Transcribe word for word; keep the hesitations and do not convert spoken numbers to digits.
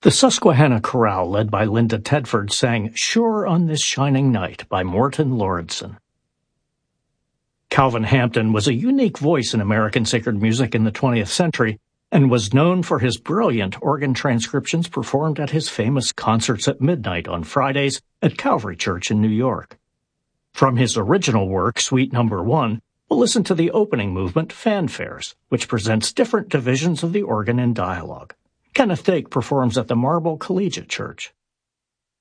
The Susquehanna Chorale, led by Linda Tedford, sang Sure on This Shining Night by Morton Lauridsen. Calvin Hampton was a unique voice in American sacred music in the twentieth century and was known for his brilliant organ transcriptions performed at his famous Concerts at Midnight on Fridays at Calvary Church in New York. From his original work, Suite Number One, we'll listen to the opening movement, Fanfares, which presents different divisions of the organ in dialogue. Kenneth Dake performs at the Marble Collegiate Church.